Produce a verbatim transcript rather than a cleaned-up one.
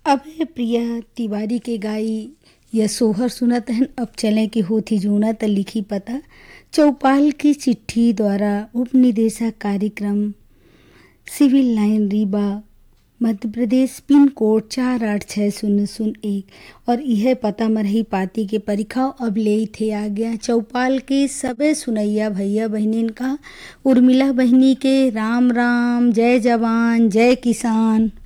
अभय प्रिया तिवारी के गाई यह सोहर सुनत हन। अब चलें कि होती जूना त लिखी पता चौपाल की चिट्ठी द्वारा उप निदेशक कार्यक्रम CIBIL line Rewa Madhya Pradesh pin code चार आठ छः शून्य शून्य एक और यह पता मरही पाती के परीक्षा अब ले थे आ गया। चौपाल के सबे सुनैया भैया बहनिन का उर्मिला बहनी के राम राम, जय जवान जय किसान।